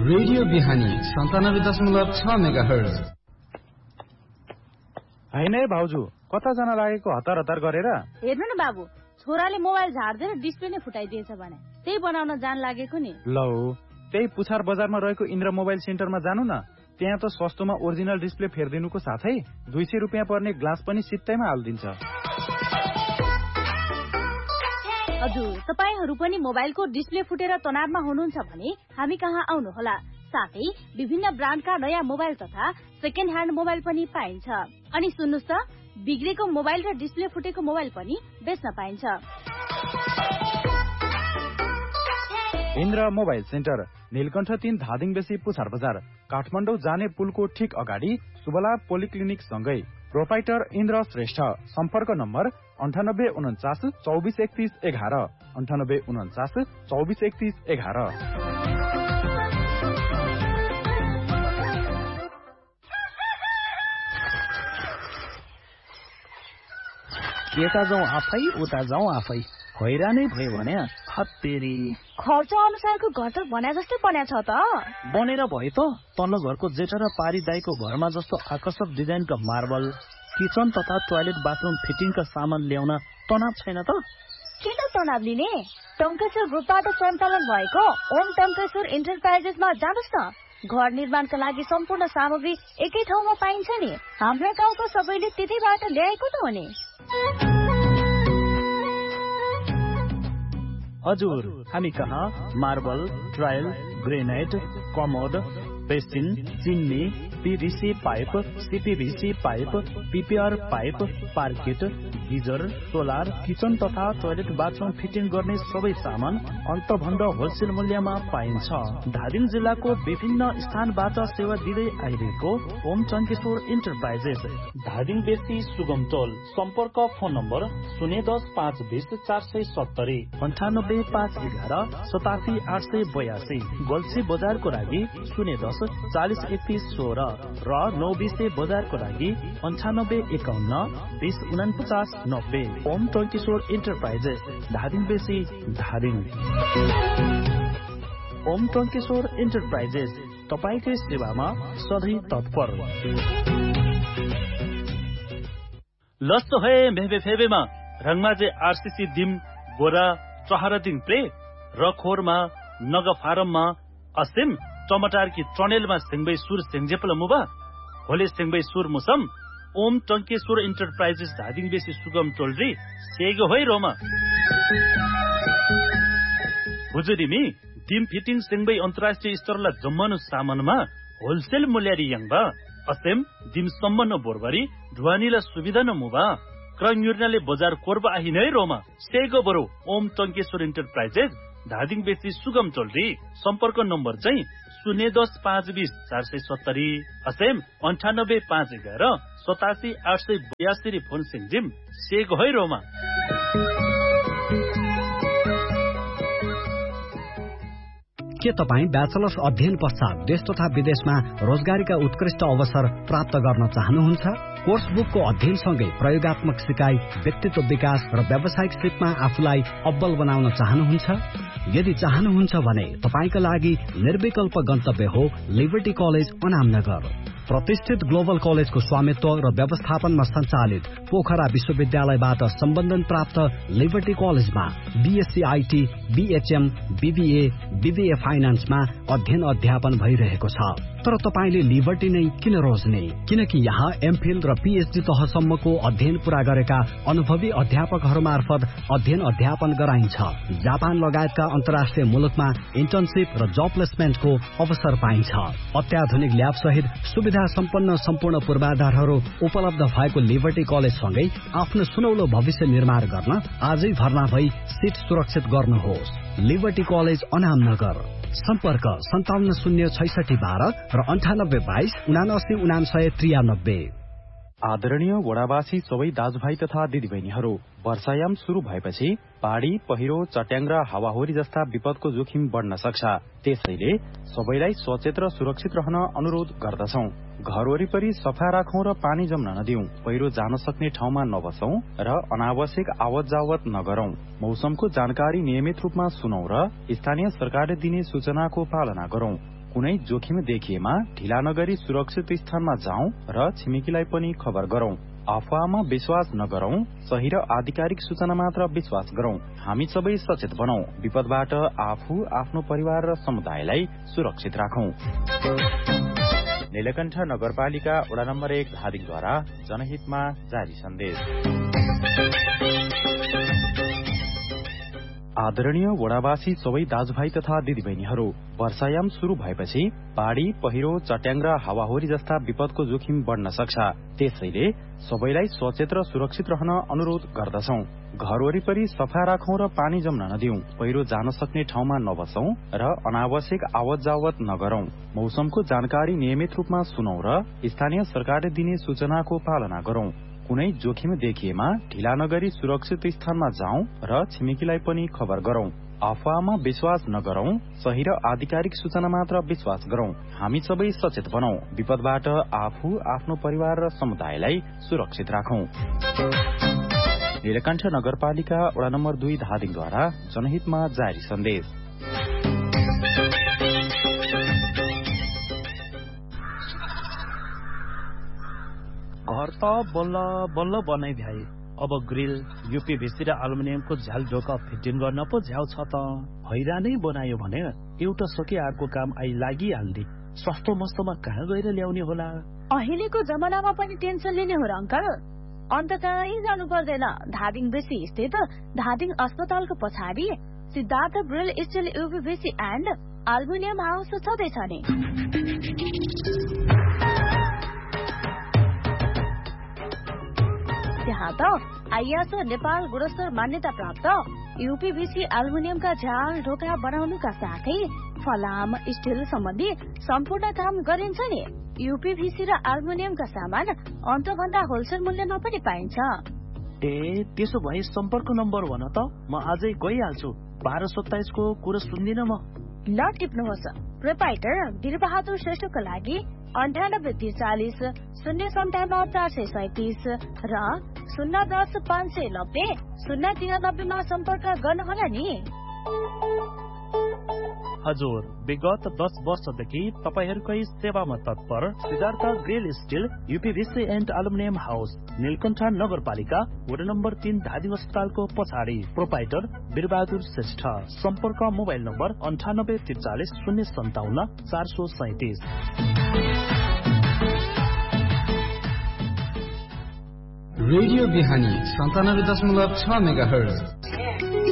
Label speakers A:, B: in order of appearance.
A: Radio बिहानी 97.6 megahertz.
B: हैन है भाउजू, कता जान लागेको हतार हतार गरेर?
C: हेर्नु न बाबु, छोराले मोबाइल झार्दै डिस्प्ले नै फुटाइदिएछ भने त्यही बनाउन जान लागेको नि।
B: लौ, त्यही पुछार बजारमा रहेको इन्द्र मोबाइल सेन्टरमा जानु न। त्यहाँ त सस्तोमा ओरिजिनल डिस्प्ले फेर्दिनुको साथै 200 रुपियाँ पर्ने ग्लास पनि सित्तैमा हाल्दिन्छ।
C: हजुर, तपाईहरु पनि मोबाइलको डिस्प्ले फुटेर तनावमा हुनुहुन्छ भने हामी कहाँ आउनुहोला। साथै विभिन्न ब्रान्डका नयाँ मोबाइल तथा सेकेन्ड ह्यान्ड मोबाइल पनि पाइन्छ। अनि सुन्नुस् त, बिग्रेको मोबाइल र डिस्प्ले फुटेको मोबाइल पनि बेच्न पाइन्छ।
B: इन्द्र मोबाइल सेन्टर, नीलकण्ठ 3 धादिङ बेसी पुछार बजार, काठमाडौँ जाने पुलको ठीक अगाडि सुबला पोलिक्लिनिक सँगै। प्रोपाइटर इन्द्र श्रेष्ठ। सम्पर्क नम्बर 9849 2431 11, 9849 2431 11।
D: यता जाउँ आफै, उता जाउँ आफै, हैरानै भयो भने हत्तेरी।
C: खर्च अनुसारको घर त बन्या जस्तै बन्या छ त।
D: बनेर भयो त। तल्लो घरको जेठा र पारी दाईको घरमा जस्तो आकर्षक डिजाइनका मार्बल, किचन तथा टोयलेट बाथरुम फिटिङका सामान ल्याउन तनाव छैन त।
C: किन तनाव लिने? टङ्केश्वर ग्रुपबाट सञ्चालन भएको ओम टङ्केश्वर इन्टरप्राइजेसमा जानुहोस् न। घर निर्माणका लागि सम्पूर्ण सामग्री एकै ठाउँमा पाइन्छ नि। हाम्रा गाउँको सबैले त्यतैबाट ल्याएको त हो नि।
D: हजुर, हामी कहाँ marble, tile, granite, commode, basin, चिन्नी, PVC pipe, CPVC pipe, PPR pipe, पार्किट, geyser, solar, kitchen तथा टोयलेट बाथरुम फिटिङ गर्ने सबै सामान अन्तभन्द होलसेल मूल्यमा पाइन्छ। धादिङ जिल्लाको विभिन्न स्थानबाट सेवा दिँदै आइरहेको ओम टङ्केश्वर इन्टरप्राइजेस, धादिङ बेसी सुगम टोल। सम्पर्क फोन नम्बर 010 520 470, 98 511 87 882, गल्सी बजारको लागि 010 40 31 16 र 920 बजारको लागि 98 51 20 49 90। ओम टङ्केश्वर इन्टरप्राइजेस, धादिङ बेसी, धादिङ। ओम टङ्केश्वर इन्टरप्राइजेस, तपाईकै सेवामा सधैँ तत्पर।
E: लस्तो है मेबे फेबेमा रङमाजे आरसीसी दिम बोरा चहरदिङ प्ले र खोरमा नग फारममा असिम टमाटर की ट्रनेलमा सिंगबै सुर सिंगजेपल मुबा होले सिंगबै सुर मुसम ओम टङ्केश्वर इन्टरप्राइजेस धादिङ बेसी सुगम टोलरी सेगो होइ रोमा हुजुरिमी डिम फिटिङ सिंगबै अन्तर्राष्ट्रिय स्तरला जम्मनु सामानमा होलसेल मूल्य रियङबा असेम डिम सम्मन बोरबरी ढुवानीला सुविधा न मुबा क्रन्युर्नाले बजार कोरबा आहिनै रोमा सेगो बरो ओम टङ्केश्वर इन्टरप्राइजेस धादिङ बेसी सुगम टोलरी। सम्पर्क नम्बर चाहिँ 010 520 470, असेम 98 511 87 882 फोन सिंजिम सेग होइ रोमा।
F: के तपाईँ ब्याचलर्स अध्ययन पश्चात देश तथा विदेशमा रोजगारीका उत्कृष्ट अवसर प्राप्त गर्न चाहनुहुन्छ? कोर्स बुकको अध्ययनसँगै प्रयोगात्मक सिकाइ, व्यक्तित्व विकास र व्यावसायिक सिपमा आफूलाई अब्बल बनाउन चाहनुहुन्छ? यदि चाहनुहुन्छ भने तपाईका लागि निर्विकल्प गन्तव्य हो लिबर्टी कलेज अनामनगर। प्रतिष्ठित ग्लोबल कलेजको स्वामित्व र व्यवस्थापनमा सञ्चालित पोखरा विश्वविद्यालयबाट सम्बन्धन प्राप्त लिबर्टी कलेजमा BSc IT, BHM, BBA, BBA फाइनान्समा अध्ययन अध्यापन भइरहेको छ। तर तपाईले लिबर्टी नै किन रोज्ने? किनकि यहाँ एमफिल र पीएचडी तहसम्मको अध्ययन पूरा गरेका अनुभवी अध्यापकहरू मार्फत अध्ययन अध्यापन गराइन्छ। जापान लगायतका अन्तर्राष्ट्रिय मुलुकमा इन्टर्नशिप र जब प्लेसमेन्टको अवसर पाइन्छ। अत्याधुनिक ल्याब सहित सुविधा सम्पन्न सम्पूर्ण पूर्वाधारहरू उपलब्ध भएको लिबर्टी कलेजसँगै आफ्नो सुनौलो भविष्य निर्माण गर्न आजै भर्ना भई सिट सुरक्षित गर्नुहोस्। Liberty college Anamnagar. सम्पर्क 57 066 12 र 98 22 79 99 93।
B: आदरणीय वडावासी सबै दाजुभाइ तथा दिदीबहिनीहरू, वर्षायाम सुरु भएपछि बाढी, पहिरो, चट्याङ र हावाहुरी जस्ता विपदको जोखिम बढ्न सक्छ। त्यसैले सबैलाई सचेत र सुरक्षित रहन अनुरोध गर्दछौं। घर वरिपरि सफा राखौं र पानी जम्न नदिउँ, पहिरो जान सक्ने ठाउँमा नबसौं र अनावश्यक आवत जावत नगरौं। मौसमको जानकारी नियमित रूपमा सुनौं र स्थानीय सरकारले दिने सूचनाको पालना गरौं। कुनै जोखिम देखिएमा ढिला नगरी सुरक्षित स्थानमा जाउँ र छिमेकीलाई पनि खबर गरौं। अफवाहमा विश्वास नगरौं, सही र आधिकारिक सूचना मात्र विश्वास गरौं। हामी सबै सचेत बनौं, विपदबाट आफू, आफ्नो परिवार र समुदायलाई सुरक्षित राखौं। नीलकण्ठ नगरपालिका वडा नम्बर 1 धादिङद्वारा जनहितमा जारी सन्देश। आदरणीय वडावासी सबै दाजुभाइ तथा दिदीबहिनीहरू, वर्षायाम शुरू भएपछि बाढ़ी, पहिरो, चट्याङ र हावाहुरी जस्ता विपदको जोखिम बढ्न सक्छ। त्यसैले सबैलाई सचेत र सुरक्षित रहन अनुरोध गर्दछौं। घर वरिपरि सफा राखौं र पानी जम्न नदिउँ। पहिरो जान सक्ने ठाउँमा नबसौं र अनावश्यक आवत जावत नगरौं। मौसमको जानकारी नियमित रूपमा सुनौं र स्थानीय सरकारले दिने सूचनाको पालना गरौं। कुनै जोखिम देखिएमा ढिला नगरी सुरक्षित स्थानमा जाउँ र छिमेकीलाई पनि खबर गरौं। अफवाहमा विश्वास नगरौं, सही र आधिकारिक सूचना मात्र विश्वास गरौं। हामी सबै सचेत बनौं, विपदबाट आफू, आफ्नो परिवार र समुदायलाई सुरक्षित राखौं। नीलकण्ठ नगरपालिका वडा नम्बर 2 धादिङद्वारा जनहितमा जारी सन्देश।
D: घर त बल्ल बल्ल बनाइ भ्याए, अब ग्रिल, यूपीभीसी र एल्युमिनियमको झ्याल ढोका फिटिङ गर्न पो झ्याउ छ त। हैरानै बनायो भने एउटा सके अर्को काम आई लागिहाल्ने। सस्तो मस्तोमा कहाँ गएर ल्याउने होला?
C: अहिलेको जमानामा पनि टेन्सन लिने हो र अंकल? अन्त कहीँ जानु पर्दैन। धादिङ बेसी स्थित धादिङ अस्पतालको पछाडि Siddhartha grill still यूपीभीसी and aluminium house छँदैछ नि। त्यहाँ त आइएस नेपाल गुणस्तर मान्यता प्राप्त यूपीभीसी एल्युमिनियमका झ्याल ढोका बनाउनुका साथै फलाम, स्टिल सम्बन्धी सम्पूर्ण काम गरिन्छ नि। यूपीभीसी र एल्युमिनियमका सामान अन्तभन्दा होलसेल मूल्यमा पनि पाइन्छ।
D: ए, त्यसो भए सम्पर्क नम्बर भन त, म आजै गइहाल्छु। 1227 को कुरा सुन्दिन म।
C: ल टिप्नुहोस्। प्रोपाइटर वीरबहादुर श्रेष्ठको लागि 9843 057 437 र 010 590 093 मा सम्पर्क गर्नुहोला नि।
D: हजुर, विगत 10 वर्षदेखि तपाईहरुकै सेवामा तत्पर Siddhartha grill still यूपीभीसी and aluminium house, Neelkanth नगरपालिका वडा नम्बर 3 धादिङ अस्पतालको पछाडि। प्रोपाइटर वीरबहादुर श्रेष्ठ। सम्पर्क मोबाइल नम्बर 9843 057 437।
A: रेडियो बिहानी 97.6 मेगाहर्ज।